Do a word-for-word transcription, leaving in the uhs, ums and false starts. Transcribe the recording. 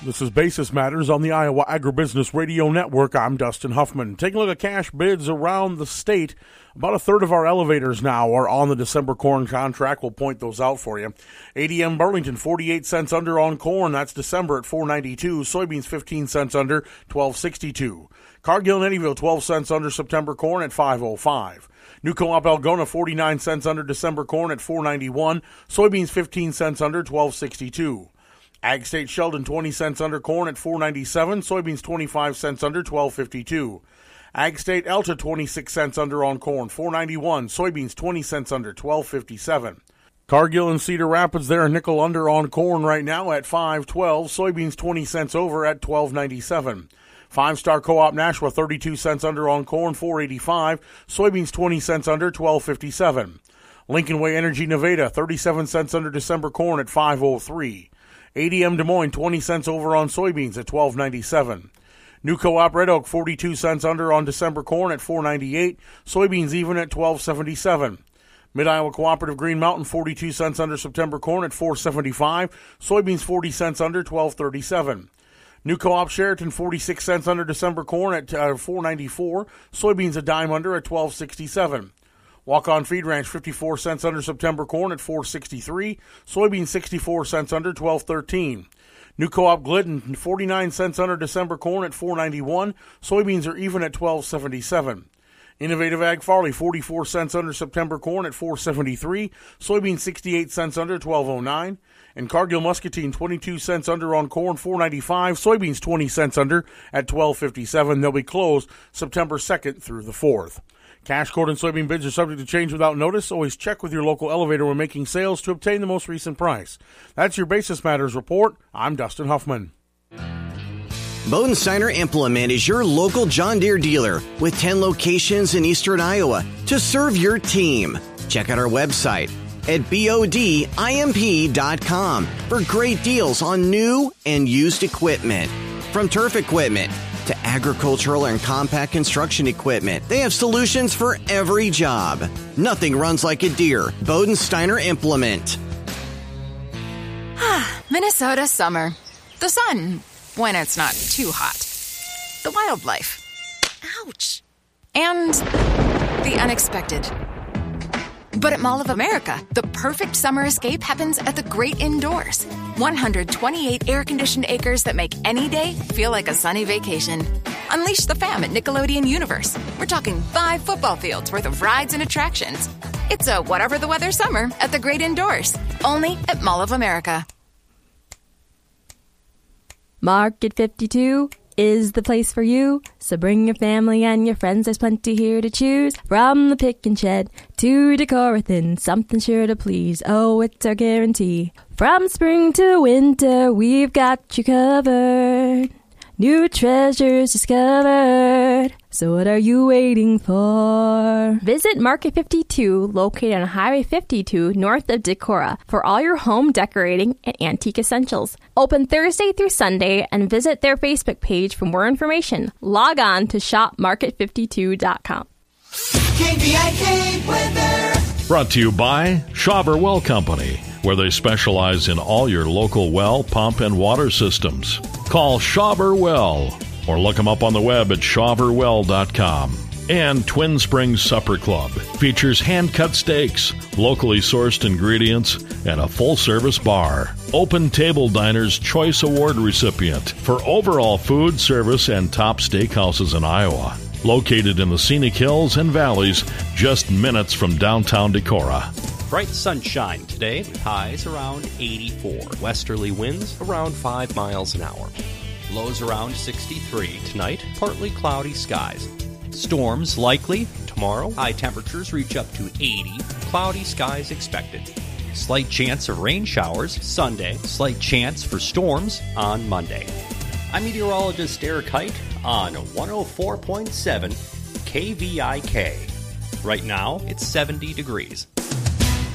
This is Basis Matters on the Iowa Agribusiness Radio Network. I'm Dustin Huffman. Taking a look at cash bids around the state. About a third of our elevators now are on the December corn contract. We'll point those out for you. A D M Burlington, forty-eight cents under on corn. That's December at four ninety-two. Soybeans, fifteen cents under, twelve sixty-two. Cargill and Eddyville, twelve cents under September corn at five oh five. New Co-op Algona, forty-nine cents under December corn at four ninety-one. Soybeans, fifteen cents under, twelve sixty-two. Ag State Sheldon, twenty cents under corn at four ninety-seven. Soybeans, twenty-five cents under, twelve fifty-two. Ag State Elta, twenty-six cents under on corn, four ninety-one. Soybeans, twenty cents under, twelve fifty-seven. Cargill and Cedar Rapids, they're a nickel under on corn right now at five twelve. Soybeans, twenty cents over at twelve ninety-seven. Five Star Co-op Nashua, thirty-two cents under on corn, four eighty-five. Soybeans, twenty cents under, twelve fifty-seven. Lincoln Way Energy Nevada, thirty-seven cents under December corn at five oh three. A D M Des Moines, twenty cents over on soybeans at twelve ninety-seven. New Co-op Red Oak, forty-two cents under on December corn at four ninety-eight. Soybeans even at twelve seventy-seven. Mid-Iowa Cooperative Green Mountain, forty-two cents under September corn at four seventy-five. Soybeans, forty cents under, twelve thirty-seven. New Co-op Sheraton, forty-six cents under December corn at uh, four ninety-four. Soybeans a dime under at twelve sixty-seven. Walk-On Feed Ranch, fifty-four cents under September corn at four sixty-three. Soybeans, sixty-four cents under, twelve thirteen. New Co-op Glidden, forty-nine cents under December corn at four ninety-one. Soybeans are even at twelve seventy-seven. Innovative Ag Farley, forty-four cents under September corn at four seventy-three. Soybeans, sixty-eight cents under, twelve oh nine. And Cargill Muscatine, twenty-two cents under on corn, four ninety-five. Soybeans, twenty cents under at twelve fifty-seven. They'll be closed September second through the fourth. Cash, corn, and soybean bids are subject to change without notice. Always check with your local elevator when making sales to obtain the most recent price. That's your Basis Matters report. I'm Dustin Huffman. Bodensteiner Implement is your local John Deere dealer with ten locations in eastern Iowa to serve your team. Check out our website at B O D I M P dot com for great deals on new and used equipment. From turf equipment to agricultural and compact construction equipment, they have solutions for every job. Nothing runs like a Deere. Bodensteiner Implement. Minnesota summer. The sun, when it's not too hot. The wildlife. Ouch. And the unexpected. But at Mall of America, the perfect summer escape happens at the great indoors. one hundred twenty-eight air-conditioned acres that make any day feel like a sunny vacation. Unleash the fam at Nickelodeon Universe. We're talking five football fields worth of rides and attractions. It's a whatever the weather summer at the great indoors. Only at Mall of America. Market fifty-two is the place for you. So bring your family and your friends, there's plenty here to choose. From the pick and shed to Decorathon, something sure to please. Oh, it's our guarantee. From spring to winter, we've got you covered. New treasures discovered. So what are you waiting for? Visit Market fifty-two, located on Highway fifty-two, north of Decorah, for all your home decorating and antique essentials. Open Thursday through Sunday, and visit their Facebook page for more information. Log on to shop market fifty-two dot com. K B I K weather. Brought to you by Schauber Well Company, where they specialize in all your local well, pump, and water systems. Call Schauber Well or look them up on the web at schauber well dot com. And Twin Springs Supper Club features hand-cut steaks, locally sourced ingredients, and a full-service bar. Open Table Diner's Choice Award recipient for overall food, service, and top steakhouses in Iowa. Located in the scenic hills and valleys, just minutes from downtown Decorah. Bright sunshine today with highs around eighty-four. Westerly winds around five miles an hour. Lows around sixty-three. Tonight, partly cloudy skies. Storms likely tomorrow. High temperatures reach up to eighty. Cloudy skies expected. Slight chance of rain showers Sunday. Slight chance for storms on Monday. I'm meteorologist Eric Height on one oh four point seven K V I K. Right now, it's seventy degrees.